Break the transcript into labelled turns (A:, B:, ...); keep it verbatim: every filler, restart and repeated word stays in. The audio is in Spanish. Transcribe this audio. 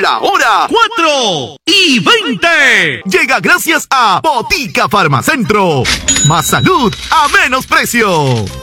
A: La hora cuatro y veinte. Llega gracias a Botica Farmacentro. Más salud a menos precio.